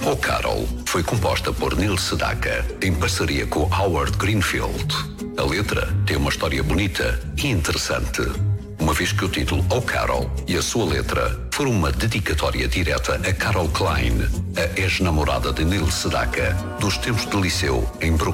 Oh Carol foi composta por Neil Sedaka em parceria com Howard Greenfield. A letra tem uma história bonita e interessante, uma vez que o título Oh Carol e a sua letra foram uma dedicatória direta a Carol Klein, a ex-namorada de Neil Sedaka dos tempos de liceu em Brooklyn.